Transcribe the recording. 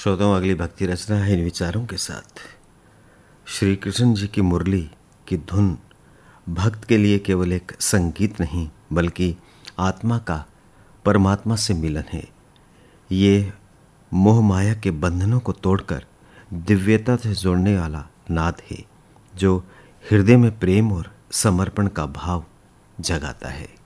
श्रोताओं, अगली भक्ति रचना है इन विचारों के साथ। श्री कृष्ण जी की मुरली की धुन भक्त के लिए केवल एक संगीत नहीं बल्कि आत्मा का परमात्मा से मिलन है। ये मोह माया के बंधनों को तोड़कर दिव्यता से जोड़ने वाला नाद है जो हृदय में प्रेम और समर्पण का भाव जगाता है।